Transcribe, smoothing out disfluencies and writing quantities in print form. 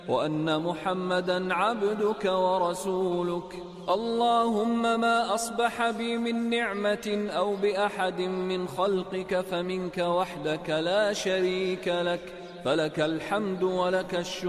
وأن محمدا عبدك ورسولك. اللهم ما أصبح بي من نعمة أو بأحد من خلقك فمنك وحدك لا شريك لك، فلك الحمد ولك الشكر.